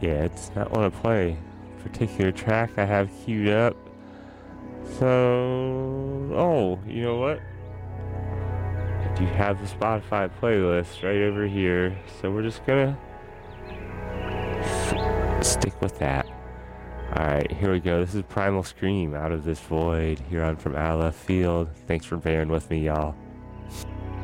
Yeah, it's not want to play a particular track I have queued up. So, oh, you know what? I do have the Spotify playlist right over here, so we're just gonna stick with that. Alright, here we go. This is Primal Scream, Out of This Void, here on From Out of Left Field. Thanks for bearing with me, y'all.